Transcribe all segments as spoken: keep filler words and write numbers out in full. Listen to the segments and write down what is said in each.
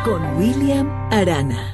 con William Arana.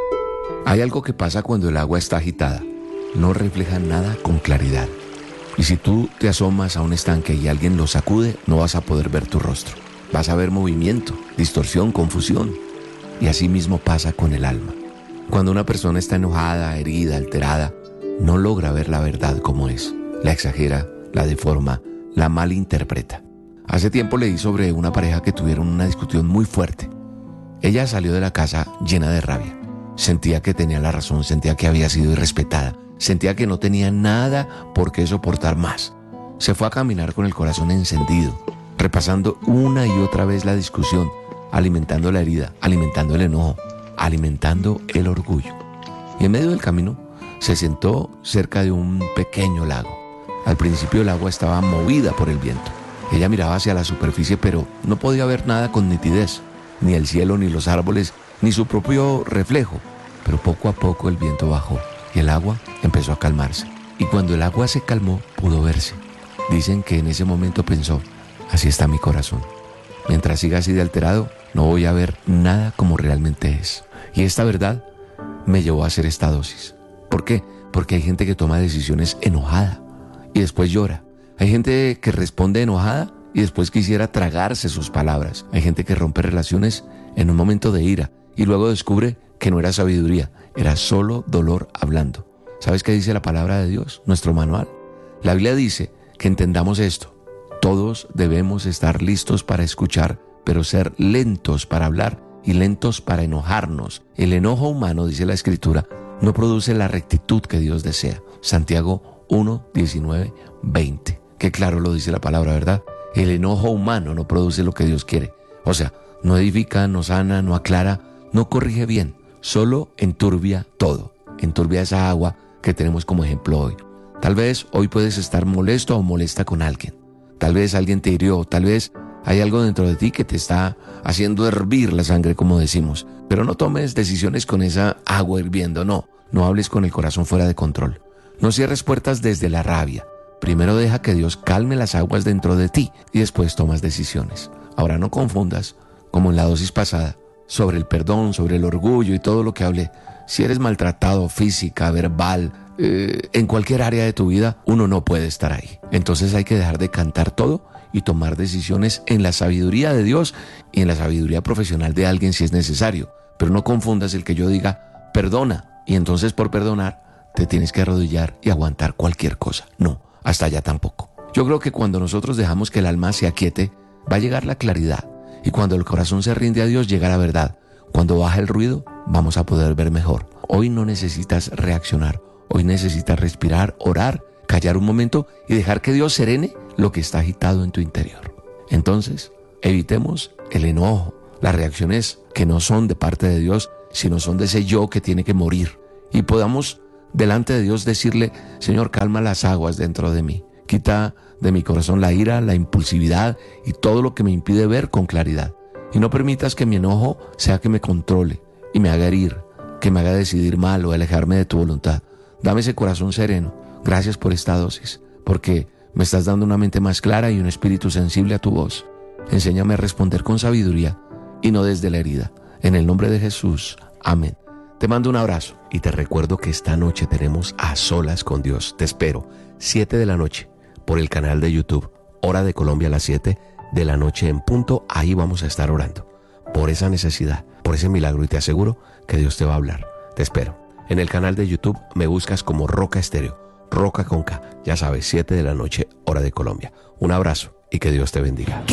Hay algo que pasa cuando el agua está agitada. No refleja nada con claridad. Y si tú te asomas a un estanque y alguien lo sacude, no vas a poder ver tu rostro. Vas a ver movimiento, distorsión, confusión. Y así mismo pasa con el alma. Cuando una persona está enojada, herida, alterada, no logra ver la verdad como es. La exagera, la deforma, la malinterpreta. Hace tiempo leí sobre una pareja que tuvieron una discusión muy fuerte. Ella salió de la casa llena de rabia. Sentía que tenía la razón, sentía que había sido irrespetada, sentía que no tenía nada por qué soportar más. Se fue a caminar con el corazón encendido, repasando una y otra vez la discusión, alimentando la herida, alimentando el enojo, alimentando el orgullo. Y en medio del camino se sentó cerca de un pequeño lago. Al principio el agua estaba movida por el viento. Ella miraba hacia la superficie, pero no podía ver nada con nitidez, ni el cielo, ni los árboles, ni su propio reflejo. Pero poco a poco el viento bajó y el agua empezó a calmarse. Y cuando el agua se calmó, pudo verse. Dicen que en ese momento pensó: así está mi corazón. Mientras siga así de alterado, no voy a ver nada como realmente es. Y esta verdad me llevó a hacer esta dosis. ¿Por qué? Porque hay gente que toma decisiones enojada y después llora. Hay gente que responde enojada y después quisiera tragarse sus palabras. Hay gente que rompe relaciones en un momento de ira y luego descubre que no era sabiduría, era solo dolor hablando. ¿Sabes qué dice la palabra de Dios? Nuestro manual. La Biblia dice que entendamos esto. Todos debemos estar listos para escuchar, pero ser lentos para hablar y lentos para enojarnos. El enojo humano, dice la Escritura, no produce la rectitud que Dios desea. Santiago uno, diecinueve, veinte. Qué claro lo dice la palabra, ¿verdad? El enojo humano no produce lo que Dios quiere. O sea, no edifica, no sana, no aclara, no corrige bien. Solo enturbia todo. Enturbia esa agua que tenemos como ejemplo hoy. Tal vez hoy puedes estar molesto o molesta con alguien. Tal vez alguien te hirió, tal vez hay algo dentro de ti que te está haciendo hervir la sangre, como decimos. Pero no tomes decisiones con esa agua hirviendo, no. No hables con el corazón fuera de control. No cierres puertas desde la rabia. Primero deja que Dios calme las aguas dentro de ti y después tomas decisiones. Ahora no confundas, como en la dosis pasada, sobre el perdón, sobre el orgullo y todo lo que hablé. Si eres maltratado física, verbal, eh, en cualquier área de tu vida, uno no puede estar ahí. Entonces hay que dejar de cantar todo y tomar decisiones en la sabiduría de Dios y en la sabiduría profesional de alguien si es necesario. Pero no confundas el que yo diga, perdona, y entonces por perdonar te tienes que arrodillar y aguantar cualquier cosa. No, hasta allá tampoco. Yo creo que cuando nosotros dejamos que el alma se aquiete, va a llegar la claridad. Y cuando el corazón se rinde a Dios, llega la verdad. Cuando baja el ruido, vamos a poder ver mejor. Hoy no necesitas reaccionar. Hoy necesitas respirar, orar, callar un momento y dejar que Dios serene lo que está agitado en tu interior. Entonces, evitemos el enojo, las reacciones que no son de parte de Dios, sino son de ese yo que tiene que morir. Y podamos delante de Dios decirle: Señor, calma las aguas dentro de mí. Quita de mi corazón la ira, la impulsividad y todo lo que me impide ver con claridad. Y no permitas que mi enojo sea que me controle y me haga herir, que me haga decidir mal o alejarme de tu voluntad. Dame ese corazón sereno. Gracias por esta dosis, porque me estás dando una mente más clara y un espíritu sensible a tu voz. Enséñame a responder con sabiduría y no desde la herida. En el nombre de Jesús. Amén. Te mando un abrazo y te recuerdo que esta noche tenemos A Solas con Dios. Te espero, siete de la noche, por el canal de YouTube, Hora de Colombia a las siete de la noche en punto. Ahí vamos a estar orando por esa necesidad, por ese milagro, y te aseguro que Dios te va a hablar. Te espero. En el canal de YouTube me buscas como Roca Estéreo, Roca con K. Ya sabes, siete de la noche, Hora de Colombia. Un abrazo y que Dios te bendiga.